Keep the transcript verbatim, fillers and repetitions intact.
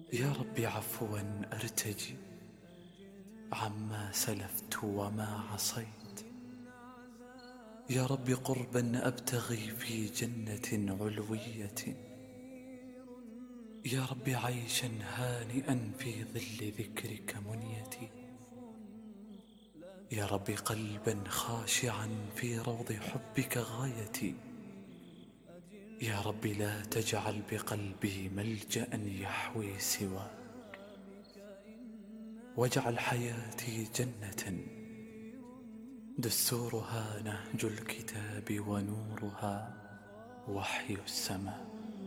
يا رب عفوا أرتجي عما سلفت وما عصيت. يا رب قربا أبتغي في جنة علوية. يا رب عيشا هانئا في ظل ذكرك منيتي. يا رب قلبا خاشعا في روض حبك غايتي. يا رب لا تجعل بقلبي ملجأ يحوي سواك. واجعل حياتي جنة دستورها نهج الكتاب ونورها وحي السماء.